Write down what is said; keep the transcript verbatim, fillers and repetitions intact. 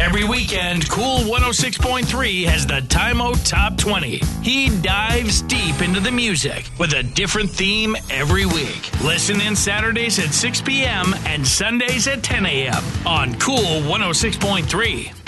Every weekend, Cool one oh six point three has the Time Out Top twenty. He dives deep into the music with a different theme every week. Listen in Saturdays at six p.m. and Sundays at ten a.m. on Cool one oh six point three.